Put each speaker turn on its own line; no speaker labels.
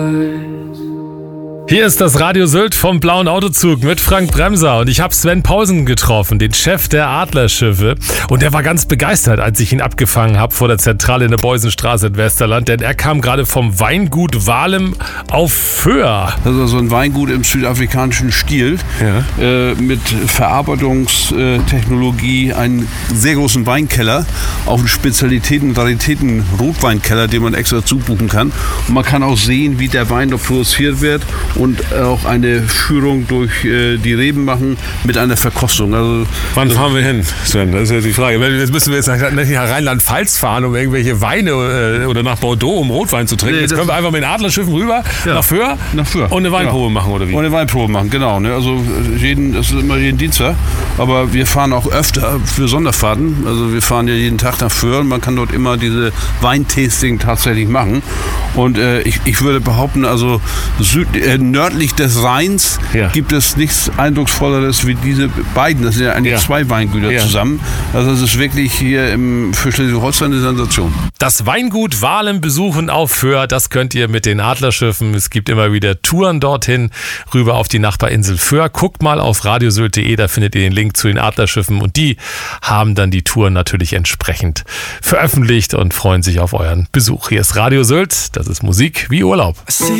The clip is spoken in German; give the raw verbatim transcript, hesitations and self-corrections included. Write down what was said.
Hier ist das Radio Sylt vom Blauen Autozug mit Frank Bremser und ich habe Sven Pausen getroffen, den Chef der Adlerschiffe, und der war ganz begeistert, als ich ihn abgefangen habe vor der Zentrale in der Beusenstraße in Westerland, denn er kam gerade vom Weingut Walem auf Föhr.
Das ist also ein Weingut im südafrikanischen Stil, ja. äh, mit Verarbeitungstechnologie, einen sehr großen Weinkeller, auch einen Spezialitäten- und Raritäten-Rotweinkeller, den man extra zubuchen kann. Und man kann auch sehen, wie der Wein dort produziert wird. Und auch eine Führung durch äh, die Reben machen mit einer Verkostung. Also,
wann fahren wir hin, Sven? Das ist ja die Frage. Jetzt müssen wir jetzt nach, nach Rheinland-Pfalz fahren, um irgendwelche Weine äh, oder nach Bordeaux, um Rotwein zu trinken. Nee, jetzt können wir einfach mit den Adlerschiffen rüber, ja, nach Föhr, nach Föhr und eine Weinprobe, genau, machen, oder wie? Und eine Weinprobe machen, genau. Ne? Also jeden, das ist immer jeden Dienstag. Aber wir fahren auch öfter für Sonderfahrten. Also wir fahren ja jeden Tag nach Föhr und man kann dort immer diese Weintasting tatsächlich machen. Und äh, ich, ich würde behaupten, also Süd, äh, nördlich des Rheins, ja, gibt es nichts Eindrucksvolleres wie diese beiden. Das sind ja eigentlich, ja, zwei Weingüter, ja, zusammen. Also es ist wirklich hier im, für Schleswig-Holstein eine Sensation. Das Weingut Walem besuchen auf Föhr, das könnt ihr mit den Adlerschiffen. Es gibt immer wieder Touren dorthin, rüber auf die Nachbarinsel Föhr. Guckt mal auf radiosylt punkt de, da findet ihr den Link zu den Adlerschiffen und die haben dann die Touren natürlich entsprechend veröffentlicht und freuen sich auf euren Besuch. Hier ist Radio Sylt, das ist Musik wie Urlaub.